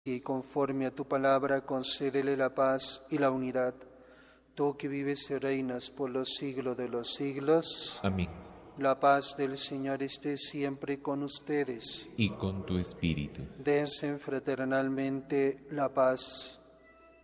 y conforme a tu palabra concédele la paz y la unidad. Tú que vives y reinas por los siglos de los siglos. Amén. La paz del Señor esté siempre con ustedes. Y con tu espíritu. Dense fraternalmente la paz.